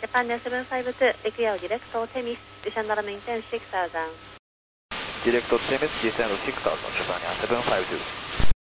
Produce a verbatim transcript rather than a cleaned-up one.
Japan seven five two, require direct to Temis, descend maintain six thousand. Direct to Temis, descend six thousand, Japan seven five two.